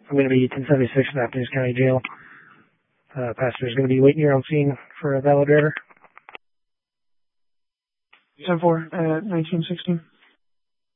I'm going to be 1076 in Athens County Jail. Passenger is going to be waiting here on scene for a valid driver. 10-4 at 1916.